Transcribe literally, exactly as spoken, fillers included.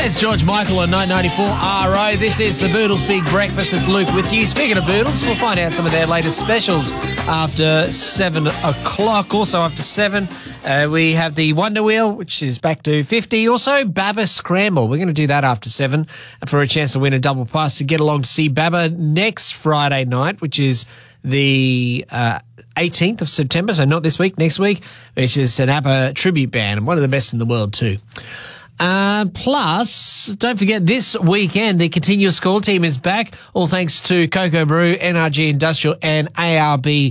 It's George Michael on nine ninety-four R O. This is the Boodles Big Breakfast. It's Luke with you. Speaking of Boodles, we'll find out some of their latest specials after seven o'clock. Also after seven, uh, we have the Wonder Wheel, which is back to fifty. Also, Baba Scramble. We're going to do that after seven for a chance to win a double pass to get along to see Baba next Friday night, which is the uh, eighteenth of September, so not this week, next week, which is an ABBA tribute band and one of the best in the world too. Uh, plus, don't forget, this weekend, the Continuous Call team is back, all thanks to Cocoa Brew, N R G Industrial and A R B